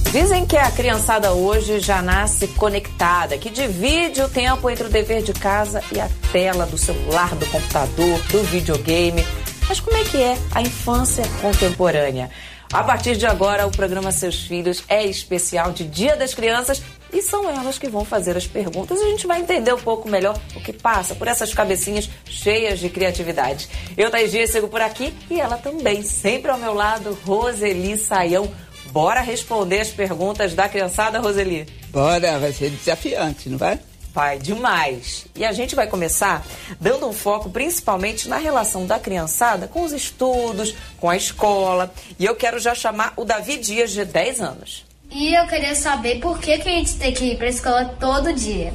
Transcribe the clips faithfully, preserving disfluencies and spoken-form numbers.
Dizem que a criançada hoje já nasce conectada, que divide o tempo entre o dever de casa e a tela do celular, do computador, do videogame. Mas como é que é a infância contemporânea? A partir de agora, o programa Seus Filhos é especial de Dia das Crianças e são elas que vão fazer as perguntas e a gente vai entender um pouco melhor o que passa por essas cabecinhas cheias de criatividade. Eu, Thaís Dias, sigo por aqui e ela também, sempre ao meu lado, Roseli Saião. Bora responder as perguntas da criançada, Roseli? Bora, vai ser desafiante, não vai? Vai, demais. E a gente vai começar dando um foco principalmente na relação da criançada com os estudos, com a escola. E eu quero já chamar o Davi Dias, de dez anos. E eu queria saber por que, que a gente tem que ir para a escola todo dia.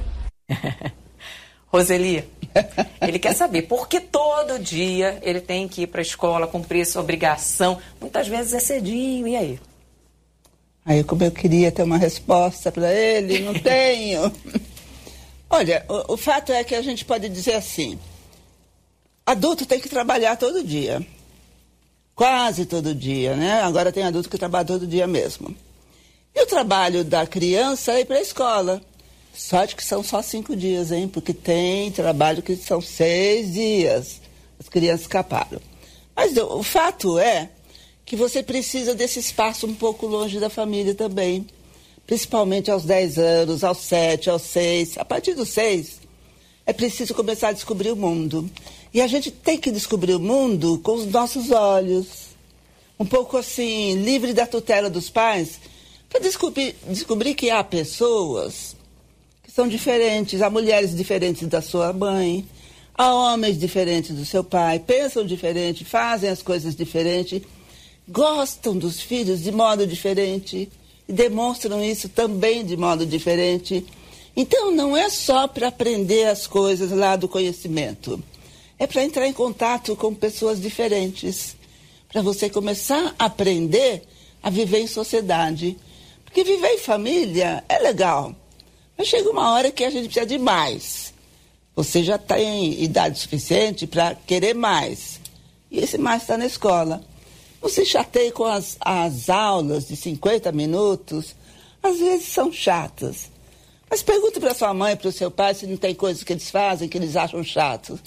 Roseli, ele quer saber por que todo dia ele tem que ir para a escola, cumprir essa obrigação. Muitas vezes é cedinho, e aí? Aí, como eu queria ter uma resposta para ele, não tenho. Olha, o, o fato é que a gente pode dizer assim, adulto tem que trabalhar todo dia, quase todo dia, né? Agora tem adulto que trabalha todo dia mesmo. E o trabalho da criança é ir para a escola. Sorte que são só cinco dias, hein? Porque tem trabalho que são seis dias. As crianças escaparam. Mas o, o fato é que você precisa desse espaço um pouco longe da família também. Principalmente aos dez anos, aos sete, aos seis. A partir dos seis, é preciso começar a descobrir o mundo. E a gente tem que descobrir o mundo com os nossos olhos. Um pouco assim, livre da tutela dos pais, para descobrir, descobrir que há pessoas que são diferentes. Há mulheres diferentes da sua mãe, há homens diferentes do seu pai, pensam diferente, fazem as coisas diferentes, gostam dos filhos de modo diferente e demonstram isso também de modo diferente. Então, não é só para aprender as coisas lá do conhecimento. É para entrar em contato com pessoas diferentes. Para você começar a aprender a viver em sociedade. Porque viver em família é legal. Mas chega uma hora que a gente precisa de mais. Você já tem idade suficiente para querer mais. E esse mais está na escola. Não se chateie com as, as aulas de cinquenta minutos. Às vezes são chatas. Mas pergunte para sua mãe e para o seu pai se não tem coisas que eles fazem que eles acham chato.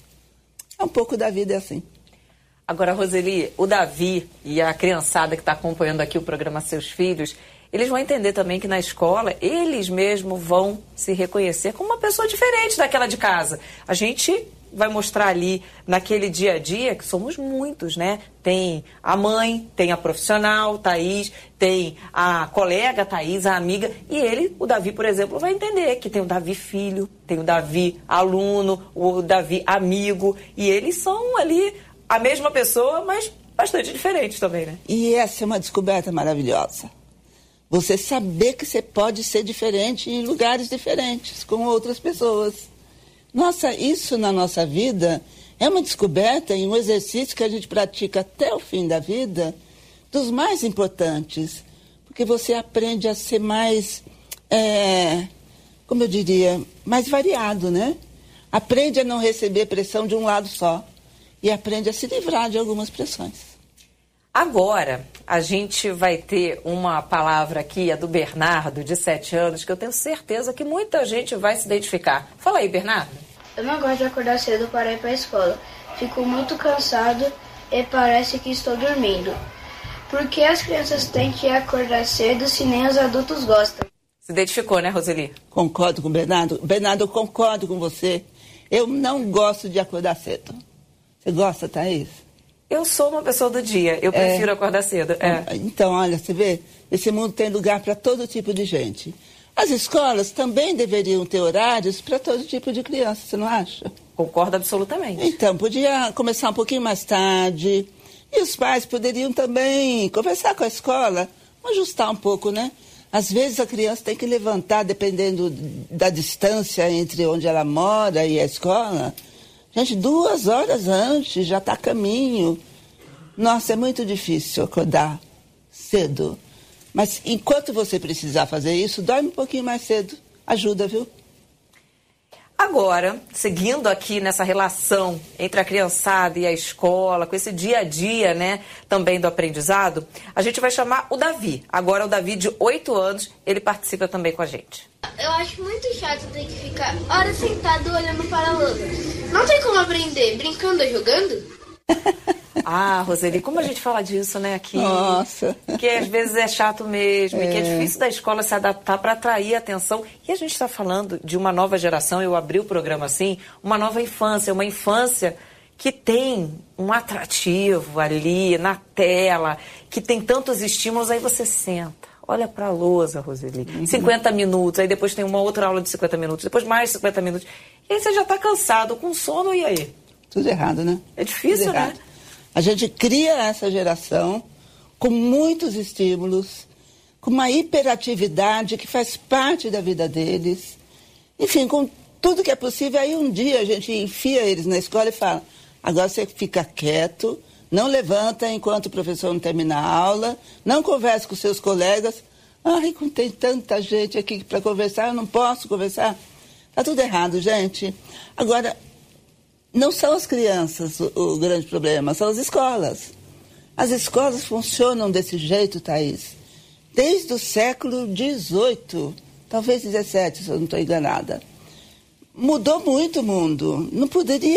É um pouco da vida assim. Agora, Roseli, o Davi e a criançada que está acompanhando aqui o programa Seus Filhos, eles vão entender também que na escola eles mesmos vão se reconhecer como uma pessoa diferente daquela de casa. A gente vai mostrar ali naquele dia a dia que somos muitos, né? Tem a mãe, tem a profissional, Thaís, tem a colega Thaís, a amiga, e ele, o Davi, por exemplo, vai entender que tem o Davi filho, tem o Davi aluno, o Davi amigo, e eles são ali a mesma pessoa, mas bastante diferentes também, né? E essa é uma descoberta maravilhosa. Você saber que você pode ser diferente em lugares diferentes, com outras pessoas. Nossa, isso na nossa vida é uma descoberta e um exercício que a gente pratica até o fim da vida, dos mais importantes. Porque você aprende a ser mais, é, como eu diria, mais variado, né? Aprende a não receber pressão de um lado só. E aprende a se livrar de algumas pressões. Agora, a gente vai ter uma palavra aqui, a do Bernardo, de sete anos, que eu tenho certeza que muita gente vai se identificar. Fala aí, Bernardo. Eu não gosto de acordar cedo para ir para a escola. Fico muito cansado e parece que estou dormindo. Por que as crianças têm que acordar cedo se nem os adultos gostam? Se identificou, né, Roseli? Concordo com o Bernardo. Bernardo, eu concordo com você. Eu não gosto de acordar cedo. Você gosta, Thaís? Eu sou uma pessoa do dia, eu prefiro é, acordar cedo. É. Então, olha, você vê, esse mundo tem lugar para todo tipo de gente. As escolas também deveriam ter horários para todo tipo de criança, você não acha? Concordo absolutamente. Então, podia começar um pouquinho mais tarde. E os pais poderiam também conversar com a escola, ajustar um pouco, né? Às vezes a criança tem que levantar, dependendo da distância entre onde ela mora e a escola. Gente, duas horas antes, já está a caminho. Nossa, é muito difícil acordar cedo. Mas enquanto você precisar fazer isso, dorme um pouquinho mais cedo. Ajuda, viu? Agora, seguindo aqui nessa relação entre a criançada e a escola, com esse dia a dia, né, também do aprendizado, a gente vai chamar o Davi. Agora o Davi, de oito anos, ele participa também com a gente. Eu acho muito chato ter que ficar horas sentado olhando para a lousa. Não tem como aprender brincando ou jogando? Ah, Roseli, como a gente fala disso, né, aqui? Nossa. Que às vezes é chato mesmo, É. e que é difícil da escola se adaptar para atrair a atenção. E a gente está falando de uma nova geração, eu abri o programa assim, uma nova infância, uma infância que tem um atrativo ali na tela, que tem tantos estímulos, aí você senta. Olha para a lousa, Roseli. Uhum. cinquenta minutos, aí depois tem uma outra aula de cinquenta minutos, depois mais cinquenta minutos. E aí você já está cansado, com sono, e aí? Tudo errado, né? É difícil, né? A gente cria essa geração com muitos estímulos, com uma hiperatividade que faz parte da vida deles. Enfim, com tudo que é possível. Aí um dia a gente enfia eles na escola e fala, agora você fica quieto, não levanta enquanto o professor não termina a aula, não converse com seus colegas. Ai, como tem tanta gente aqui para conversar, eu não posso conversar. Está tudo errado, gente. Agora, não são as crianças o, o grande problema, são as escolas. As escolas funcionam desse jeito, Thaís, desde o século dezoito, talvez dezessete, se eu não estou enganada. Mudou muito o mundo. Não poderia